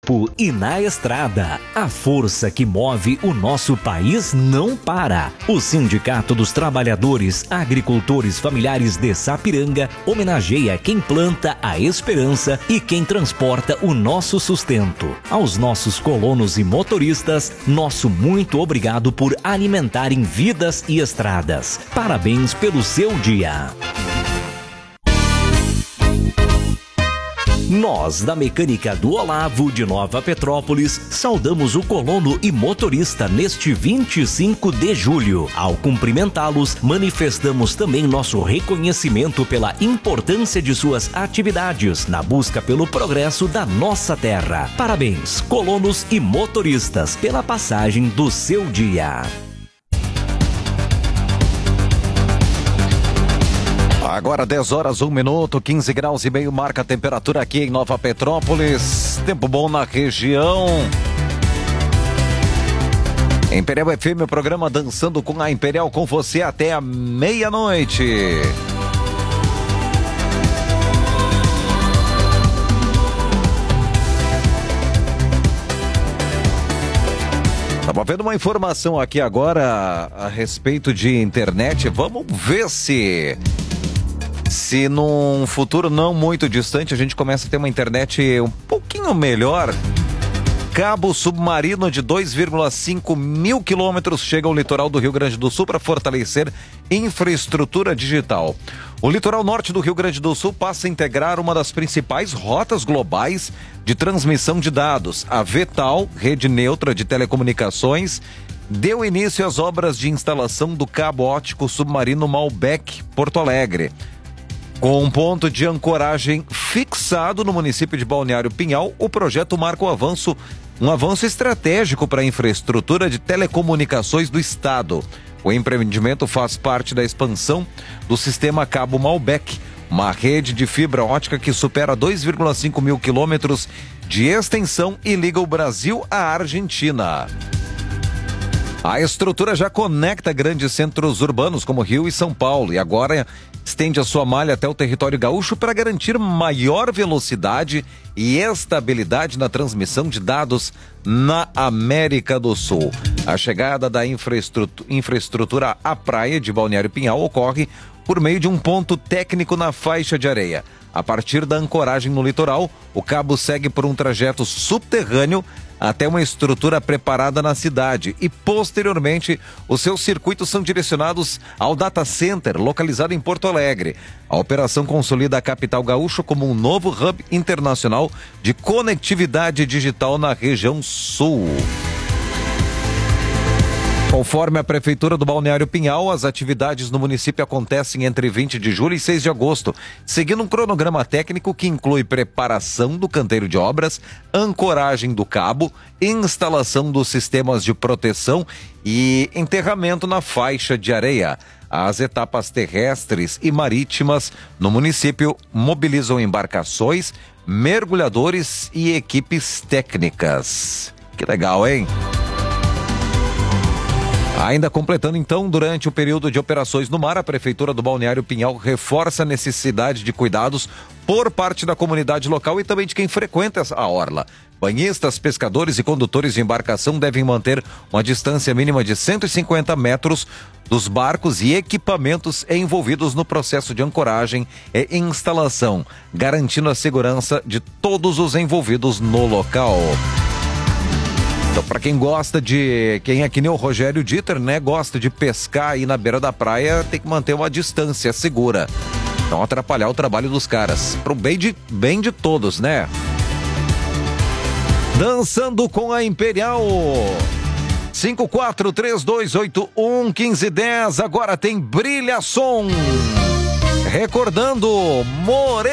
campo e na estrada. A força que move o nosso país não para. O Sindicato dos Trabalhadores Agricultores Familiares de Sapiranga homenageia quem planta a esperança e quem transporta o nosso sustento. Aos nossos colonos e motoristas, nosso muito obrigado por alimentarem vidas e estradas. Parabéns pelo seu dia. Nós, da Mecânica do Olavo de Nova Petrópolis, saudamos o colono e motorista neste 25 de julho. Ao cumprimentá-los, manifestamos também nosso reconhecimento pela importância de suas atividades na busca pelo progresso da nossa terra. Parabéns, colonos e motoristas, pela passagem do seu dia. Agora 10 horas, 1 minuto, 15 graus e meio, marca a temperatura aqui em Nova Petrópolis. Tempo bom na região. Imperial FM, o programa Dançando com a Imperial, com você até a meia-noite. Estava vendo uma informação aqui agora a respeito de internet. Vamos ver se num futuro não muito distante a gente começa a ter uma internet um pouquinho melhor. Cabo submarino de 2,5 mil quilômetros chega ao litoral do Rio Grande do Sul para fortalecer infraestrutura digital. O litoral norte do Rio Grande do Sul passa a integrar uma das principais rotas globais de transmissão de dados. A Vetal, rede neutra de telecomunicações, deu início às obras de instalação do cabo óptico submarino Malbec, Porto Alegre. Com um ponto de ancoragem fixado no município de Balneário Pinhal, o projeto marca um avanço estratégico para a infraestrutura de telecomunicações do estado. O empreendimento faz parte da expansão do sistema Cabo Malbec, uma rede de fibra ótica que supera 2,5 mil quilômetros de extensão e liga o Brasil à Argentina. A estrutura já conecta grandes centros urbanos como Rio e São Paulo e agora estende a sua malha até o território gaúcho para garantir maior velocidade e estabilidade na transmissão de dados na América do Sul. A chegada da infraestrutura à praia de Balneário Pinhal ocorre por meio de um ponto técnico na faixa de areia. A partir da ancoragem no litoral, o cabo segue por um trajeto subterrâneo até uma estrutura preparada na cidade e, posteriormente, os seus circuitos são direcionados ao data center localizado em Porto Alegre. A operação consolida a capital gaúcha como um novo hub internacional de conectividade digital na região sul. Conforme a Prefeitura do Balneário Pinhal, as atividades no município acontecem entre 20 de julho e 6 de agosto, seguindo um cronograma técnico que inclui preparação do canteiro de obras, ancoragem do cabo, instalação dos sistemas de proteção e enterramento na faixa de areia. As etapas terrestres e marítimas no município mobilizam embarcações, mergulhadores e equipes técnicas. Que legal, hein? Ainda completando então, durante o período de operações no mar, a Prefeitura do Balneário Pinhal reforça a necessidade de cuidados por parte da comunidade local e também de quem frequenta a orla. Banhistas, pescadores e condutores de embarcação devem manter uma distância mínima de 150 metros dos barcos e equipamentos envolvidos no processo de ancoragem e instalação, garantindo a segurança de todos os envolvidos no local. Então, para quem quem é que nem o Rogério Dieter, né, gosta de pescar aí na beira da praia, tem que manter uma distância segura. Não atrapalhar o trabalho dos caras. Pro bem de todos, né? Dançando com a Imperial. 5432811510. Agora tem Brilha Som. Recordando